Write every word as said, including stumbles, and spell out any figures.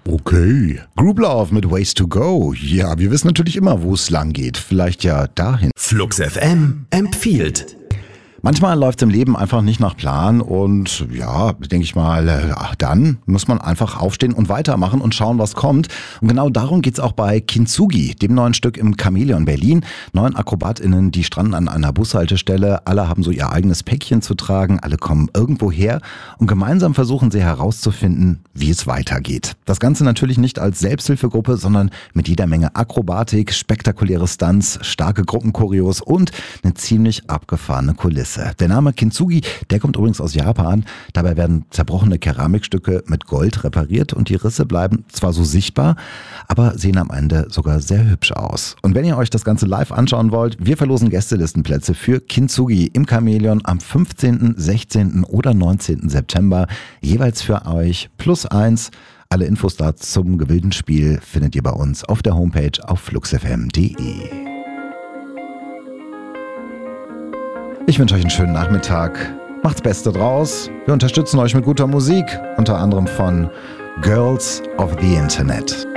Okay. Group Love mit Ways to Go. Ja, wir wissen natürlich immer, wo es lang geht. Vielleicht ja dahin. Flux F M empfiehlt. Manchmal läuft es im Leben einfach nicht nach Plan und ja, denke ich mal, ach, dann muss man einfach aufstehen und weitermachen und schauen, was kommt. Und genau darum geht's auch bei Kintsugi, dem neuen Stück im Chamäleon Berlin. Neun AkrobatInnen, die stranden an einer Bushaltestelle. Alle haben so ihr eigenes Päckchen zu tragen. Alle kommen irgendwo her und gemeinsam versuchen sie herauszufinden, wie es weitergeht. Das Ganze natürlich nicht als Selbsthilfegruppe, sondern mit jeder Menge Akrobatik, spektakuläre Stunts, starke Gruppenchoreos und eine ziemlich abgefahrene Kulisse. Der Name Kintsugi, der kommt übrigens aus Japan. Dabei werden zerbrochene Keramikstücke mit Gold repariert und die Risse bleiben zwar so sichtbar, aber sehen am Ende sogar sehr hübsch aus. Und wenn ihr euch das Ganze live anschauen wollt, wir verlosen Gästelistenplätze für Kintsugi im Chamäleon am fünfzehnten, sechzehnten oder neunzehnten September. Jeweils für euch plus eins. Alle Infos dazu zum gewillten Spiel findet ihr bei uns auf der Homepage auf fluxfm punkt de. Ich wünsche euch einen schönen Nachmittag. Macht's Beste draus. Wir unterstützen euch mit guter Musik, unter anderem von Girls of the Internet.